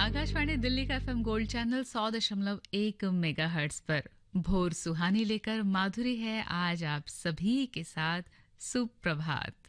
आकाशवाणी दिल्ली का FM gold channel 100.1 megahertz पर भोर सुहानी लेकर माधुरी है आज आप सभी के साथ सुप्रभात।